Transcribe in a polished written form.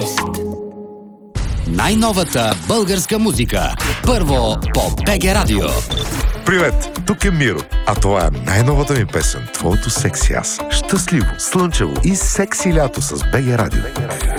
плейлист. Най-новата българска музика. Първо по БГ Радио. Привет, тук е Миро, а това е най-новата ми песен, твоето секси аз. Щастливо, слънчево и секси лято с БГ Радио.